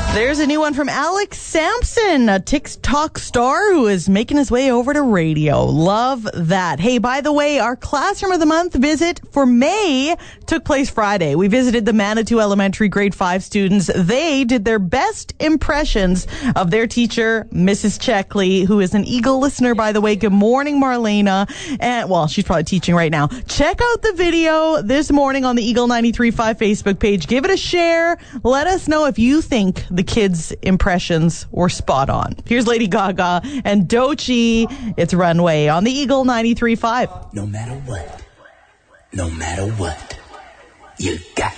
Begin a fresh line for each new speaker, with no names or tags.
There's a new one from Alex Sampson, a TikTok star who is making his way over to radio. Love that. Hey, by the way, our Classroom of the Month visit for May took place Friday. We visited the Manitou Elementary grade 5 students. They did their best impressions of their teacher, Mrs. Checkley, who is an Eagle listener, by the way. Good morning, Marlena. And, well, she's probably teaching right now. Check out the video this morning on the Eagle 93.5 Facebook page. Give it a share. Let us know if you think the kids' impressions were spot on. Here's Lady Gaga and Doechii. It's Runway on the Eagle 93.5.
No matter what, you got